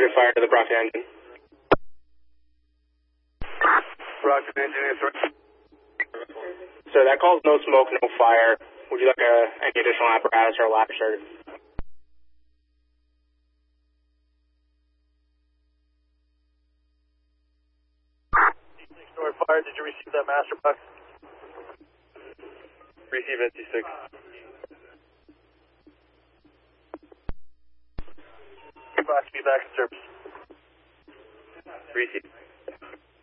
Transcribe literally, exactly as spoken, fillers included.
Roger, fire to the Brockton engine. Brockton engine is right. So that calls no smoke, no fire. Would you like a, any additional apparatus or a lap shirt? North Fire, did you receive that master box? Receive N C six. Box, be back in service. Receive.